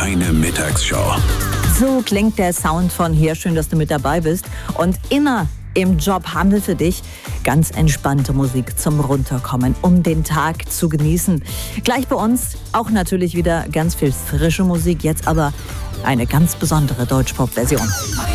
keine Mittagsshow. So klingt der Sound von hier. Schön, dass du mit dabei bist. Und immer im Job haben wir für dich ganz entspannte Musik zum Runterkommen, um den Tag zu genießen. Gleich bei uns auch natürlich wieder ganz viel frische Musik, jetzt aber eine ganz besondere Deutschpop-Version.